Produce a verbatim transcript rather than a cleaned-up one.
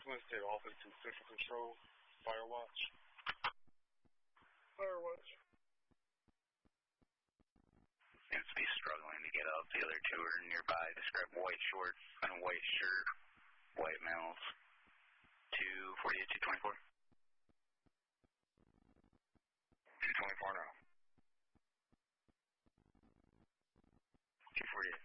State Office to Central Control, Firewatch. Firewatch. Seems to be struggling to get up. The other two are nearby. Describe white shorts and a white shirt, white males. two forty-eight, two twenty-four. two twenty-four now. two forty-eight.